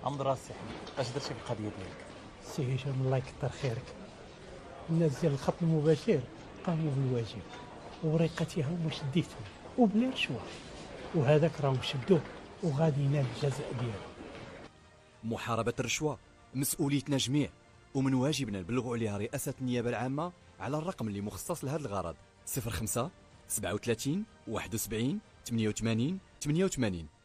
عمد راس سي حميد، اش درتي في القضيه ديالك؟ سي هشام الله يكثر خيرك. الناس ديال الخط المباشر قاموا بالواجب ووريقتها هما شديتهم وبلا رشوه، وهذاك راهم شدوه وغادي ينال الجزاء ديالو. محاربة الرشوة مسؤوليتنا جميع، ومن واجبنا نبلغوا عليها رئاسة النيابة العامة على الرقم اللي مخصص لهذا الغرض: 05 37 71 88 88.